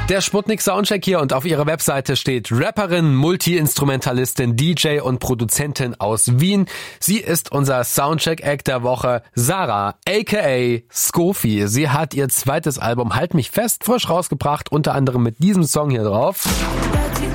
Der Sputnik Soundcheck hier und auf ihrer Webseite steht Rapperin, Multi-Instrumentalistin, DJ und Produzentin aus Wien. Sie ist unser Soundcheck-Act der Woche, Sarah, aka Skofi. Sie hat ihr zweites Album Halt mich fest frisch rausgebracht, unter anderem mit diesem Song hier drauf.